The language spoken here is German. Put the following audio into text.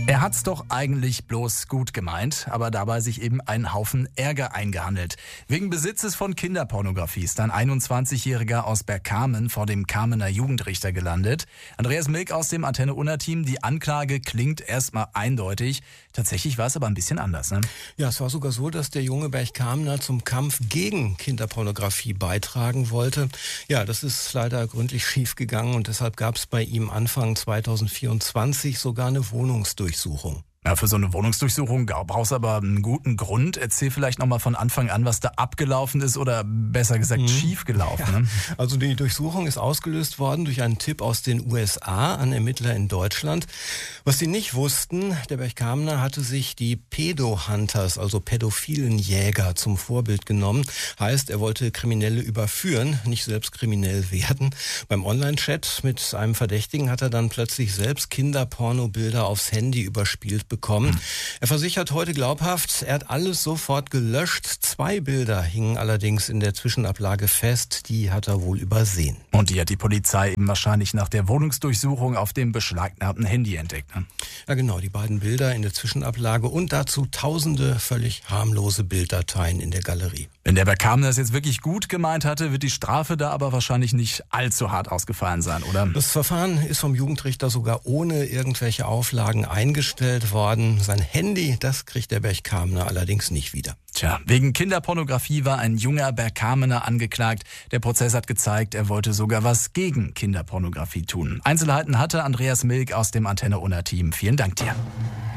Er hat's doch eigentlich bloß gut gemeint, aber dabei sich eben einen Haufen Ärger eingehandelt. Wegen Besitzes von Kinderpornografie ist ein 21-Jähriger aus Bergkamen vor dem Kamener Jugendrichter gelandet. Andreas Milk aus dem Antenne Unna-Team. Die Anklage klingt erstmal eindeutig. Tatsächlich war es aber ein bisschen anders, ne? Ja, es war sogar so, dass der junge Bergkamener zum Kampf gegen Kinderpornografie beitragen wollte. Ja, das ist leider gründlich schief gegangen und deshalb gab es bei ihm Anfang 2024 sogar eine Wohnungsdurchsuchung. Ja, für so eine Wohnungsdurchsuchung brauchst du aber einen guten Grund. Erzähl vielleicht nochmal von Anfang an, was da abgelaufen ist oder besser gesagt schief gelaufen. Ja, Ne? also die Durchsuchung ist ausgelöst worden durch einen Tipp aus den USA an Ermittler in Deutschland. Was sie nicht wussten, der Bergkamener hatte sich die Pedo-Hunters, also pädophilen Jäger, zum Vorbild genommen. Heißt, er wollte Kriminelle überführen, nicht selbst kriminell werden. Beim Online-Chat mit einem Verdächtigen hat er dann plötzlich selbst Kinderpornobilder aufs Handy überspielt bekommen. Er versichert heute glaubhaft, er hat alles sofort gelöscht. 2 Bilder hingen allerdings in der Zwischenablage fest, die hat er wohl übersehen. Und die hat die Polizei eben wahrscheinlich nach der Wohnungsdurchsuchung auf dem beschlagnahmten Handy entdeckt. Ne? Ja genau, die beiden Bilder in der Zwischenablage und dazu tausende völlig harmlose Bilddateien in der Galerie. Wenn der Bergkamener das jetzt wirklich gut gemeint hatte, wird die Strafe da aber wahrscheinlich nicht allzu hart ausgefallen sein, oder? Das Verfahren ist vom Jugendrichter sogar ohne irgendwelche Auflagen eingestellt worden. Sein Handy, das kriegt der Bergkamener allerdings nicht wieder. Tja, wegen Kinderpornografie war ein junger Bergkamener angeklagt. Der Prozess hat gezeigt, er wollte sogar was gegen Kinderpornografie tun. Einzelheiten hatte Andreas Milk aus dem Antenne Unna-Team. Vielen Dank dir.